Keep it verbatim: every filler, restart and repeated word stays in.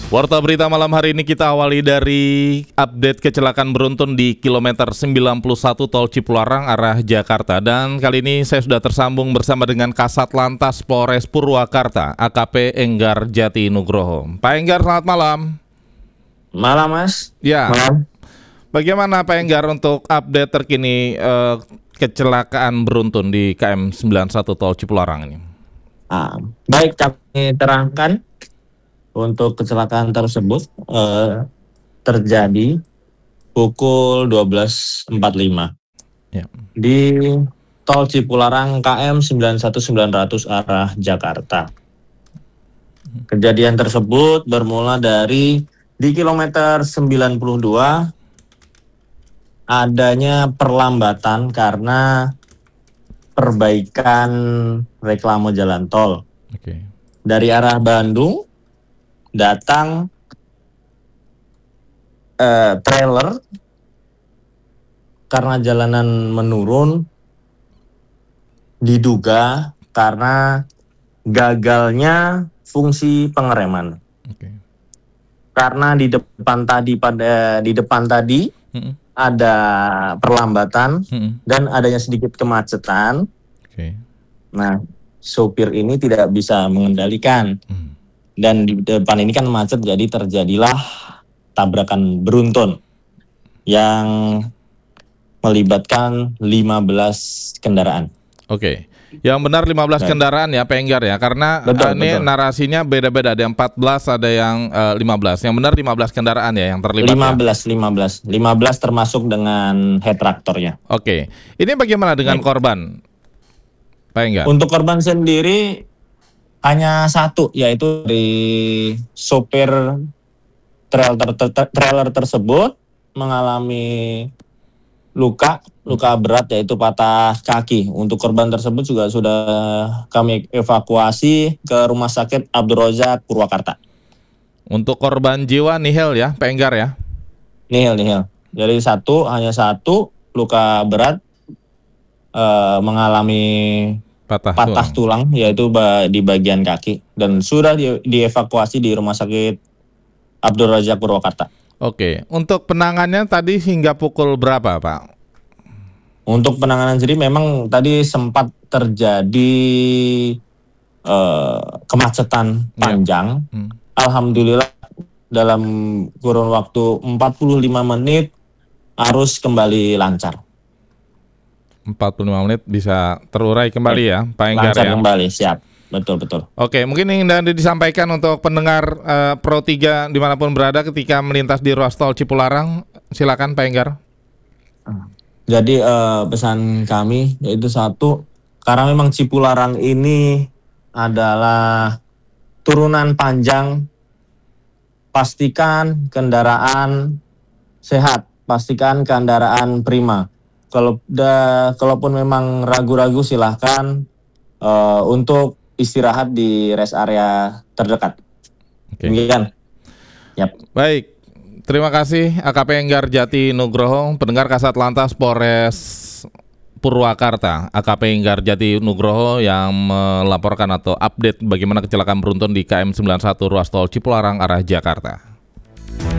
Warta berita malam hari ini kita awali dari update kecelakaan beruntun di kilometer sembilan puluh satu Tol Cipularang arah Jakarta. Dan kali ini saya sudah tersambung bersama dengan Kasat Lantas Polres Purwakarta, A K P Enggar Jati Nugroho. Pak Enggar, selamat malam. Malam, Mas. Ya. Malam. Bagaimana Pak Enggar untuk update terkini eh, kecelakaan beruntun di K M sembilan puluh satu Tol Cipularang ini? Ah, baik, kami terangkan. Untuk kecelakaan tersebut eh, terjadi pukul dua belas empat puluh lima ya. Di Tol Cipularang K M sembilan satu sembilan nol nol arah Jakarta. Kejadian tersebut bermula dari di kilometer sembilan puluh dua adanya perlambatan karena perbaikan reklame jalan tol. Oke. Dari arah Bandung datang uh, trailer karena jalanan menurun, diduga karena gagalnya fungsi pengereman. Oke. Karena di depan tadi pada di depan tadi mm-hmm. ada perlambatan mm-hmm. dan adanya sedikit kemacetan. Oke. Nah, sopir ini tidak bisa mengendalikan. Mm. Dan di depan ini kan macet, jadi terjadilah tabrakan beruntun yang melibatkan lima belas kendaraan. Oke, yang benar lima belas Baik. kendaraan ya Pak Enggar ya, karena betul, uh, ini betul. narasinya beda-beda, ada yang empat belas, ada yang uh, lima belas. Yang benar lima belas kendaraan ya yang terlibat. lima belas, ya? lima belas, lima belas termasuk dengan head traktornya. Oke, ini bagaimana dengan Baik. korban, Pak Enggar? Untuk korban sendiri hanya satu, yaitu dari sopir trailer, ter- trailer tersebut mengalami luka, luka berat yaitu patah kaki. Untuk korban tersebut juga sudah kami evakuasi ke Rumah Sakit Abdul Razak Purwakarta. Untuk korban jiwa nihil ya, Pak Enggar ya? Nihil, nihil. Jadi satu, hanya satu luka berat eh, mengalami patah, patah tulang. tulang yaitu di bagian kaki dan sudah di, dievakuasi di Rumah Sakit Abdul Razak Purwakarta. Oke, untuk penanganannya tadi hingga pukul berapa, Pak? Untuk penanganan sendiri memang tadi sempat terjadi uh, kemacetan panjang. Ya. Hmm. Alhamdulillah dalam kurun waktu empat puluh lima menit arus kembali lancar. empat puluh lima menit bisa terurai kembali ya, Pak Enggar ya? Kembali, siap. Betul, betul. Oke, mungkin ingin disampaikan untuk pendengar uh, Pro tiga dimanapun berada ketika melintas di ruas tol Cipularang, silakan Pak Enggar. Jadi uh, pesan kami yaitu satu, karena memang Cipularang ini adalah turunan panjang, pastikan kendaraan sehat, pastikan kendaraan prima. Kalau da, kalaupun memang ragu-ragu silahkan uh, untuk istirahat di rest area terdekat. Oke. Demikian. Yap. Baik, terima kasih A K P Enggar Jati Nugroho, pendengar Kasat Lantas Polres Purwakarta, A K P Enggar Jati Nugroho yang melaporkan atau update bagaimana kecelakaan beruntun di K M sembilan puluh satu ruas tol Cipularang arah Jakarta.